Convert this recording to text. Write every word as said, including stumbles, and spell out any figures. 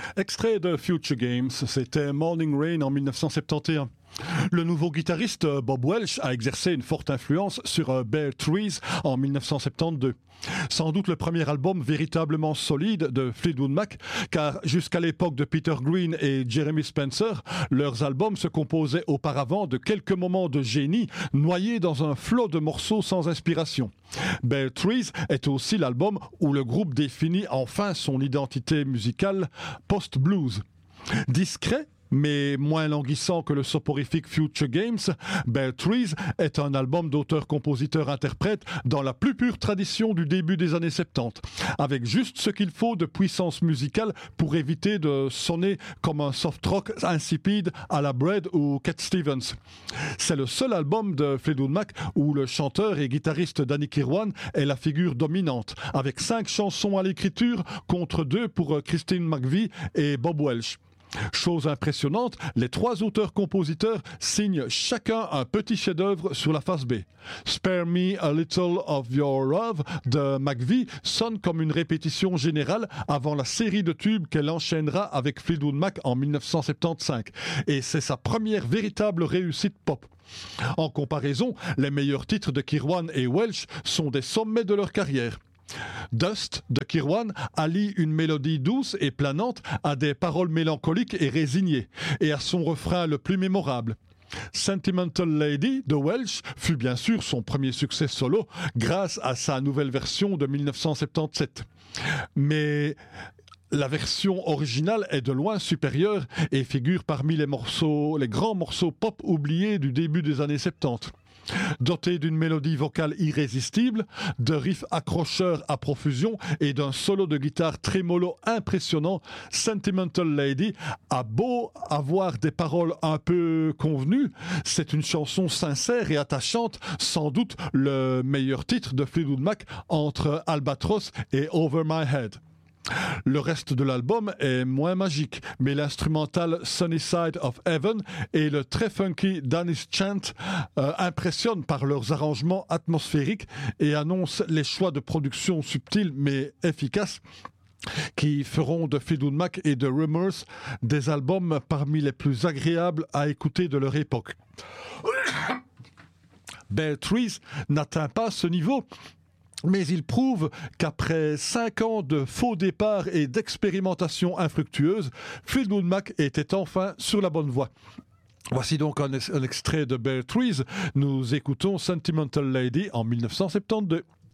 Extrait de Future Games, c'était Morning Rain en dix-neuf cent soixante et onze. Le nouveau guitariste Bob Welch a exercé une forte influence sur Bare Trees en dix-neuf cent soixante-douze. Sans doute le premier album véritablement solide de Fleetwood Mac, car jusqu'à l'époque de Peter Green et Jeremy Spencer, leurs albums se composaient auparavant de quelques moments de génie noyés dans un flot de morceaux sans inspiration. Bare Trees est aussi l'album où le groupe définit enfin son identité musicale post-blues. Discret, mais moins languissant que le soporifique Future Games, Bare Trees est un album d'auteur-compositeur-interprète dans la plus pure tradition du début des années soixante-dix, avec juste ce qu'il faut de puissance musicale pour éviter de sonner comme un soft rock insipide à la Bread ou Cat Stevens. C'est le seul album de Fleetwood Mac où le chanteur et guitariste Danny Kirwan est la figure dominante, avec cinq chansons à l'écriture contre deux pour Christine McVie et Bob Welch. Chose impressionnante, les trois auteurs-compositeurs signent chacun un petit chef-d'œuvre sur la face B. Spare Me a Little of Your Love de McVie sonne comme une répétition générale avant la série de tubes qu'elle enchaînera avec Fleetwood Mac en dix-neuf cent soixante-quinze. Et c'est sa première véritable réussite pop. En comparaison, les meilleurs titres de Kirwan et Welch sont des sommets de leur carrière. Dust de Kirwan allie une mélodie douce et planante à des paroles mélancoliques et résignées, et à son refrain le plus mémorable. Sentimental Lady de Welch fut bien sûr son premier succès solo grâce à sa nouvelle version de dix-neuf cent soixante-dix-sept. Mais la version originale est de loin supérieure et figure parmi les morceaux, les grands morceaux pop oubliés du début des années soixante-dix. Doté d'une mélodie vocale irrésistible, de riffs accrocheurs à profusion et d'un solo de guitare trémolo impressionnant, Sentimental Lady a beau avoir des paroles un peu convenues, c'est une chanson sincère et attachante, sans doute le meilleur titre de Fleetwood Mac entre Albatross et Over My Head. Le reste de l'album est moins magique, mais l'instrumental Sunny Side of Heaven et le très funky Danish Chant euh, impressionnent par leurs arrangements atmosphériques et annoncent les choix de production subtils mais efficaces qui feront de Fleetwood Mac et de Rumours des albums parmi les plus agréables à écouter de leur époque. Bare Trees n'atteint pas ce niveau, mais il prouve qu'après cinq ans de faux départs et d'expérimentation infructueuse, Fleetwood Mac était enfin sur la bonne voie. Voici donc un, un extrait de Bare Trees. Nous écoutons Sentimental Lady en dix-neuf cent soixante-douze.